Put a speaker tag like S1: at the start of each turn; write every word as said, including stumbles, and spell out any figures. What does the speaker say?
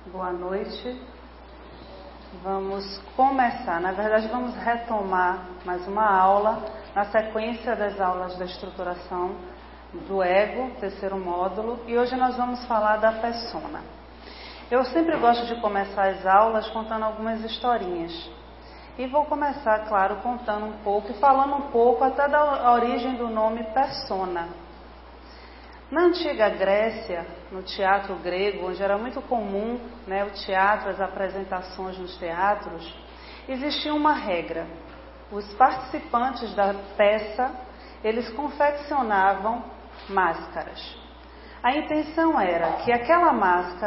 S1: Boa noite. Vamos começar, na verdade vamos retomar mais uma aula na sequência das aulas da estruturação do ego, terceiro módulo, e hoje nós vamos falar da persona. Eu sempre gosto de começar as aulas contando algumas historinhas. E vou começar, claro, contando um pouco e falando um pouco até da origem do nome persona. Na antiga Grécia, no teatro grego, onde era muito comum, né, o teatro, as apresentações nos teatros, existia uma regra. Os participantes da peça, eles confeccionavam máscaras. A intenção era que aquela máscara